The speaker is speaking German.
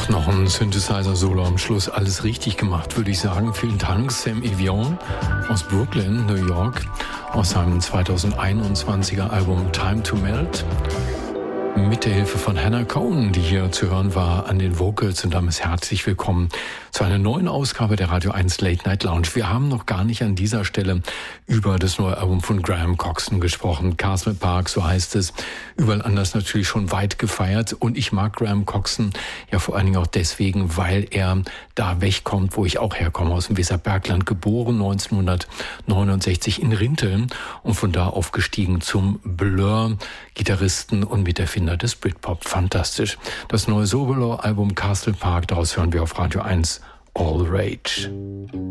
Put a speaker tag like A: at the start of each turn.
A: Ach, noch ein Synthesizer-Solo am Schluss. Alles richtig gemacht, würde ich sagen. Vielen Dank, Sam Evian aus Brooklyn, New York, aus seinem 2021er Album Time to Melt. Mit der Hilfe von Hannah Cohen, die hier zu hören war an den Vocals, und damit herzlich willkommen zu einer neuen Ausgabe der Radio 1 Late Night Lounge. Wir haben noch gar nicht an dieser Stelle über das neue Album von Graham Coxon gesprochen. Castle Park, so heißt es. Überall anders natürlich schon weit gefeiert. Und ich mag Graham Coxon ja vor allen Dingen auch deswegen, weil er da wegkommt, wo ich auch herkomme, aus dem Weserbergland, geboren 1969 in Rinteln und von da aufgestiegen zum Blur-Gitarristen und Miterfinder des Britpop. Fantastisch. Das neue Solo-Album Castle Park, daraus hören wir auf Radio 1 All Rage.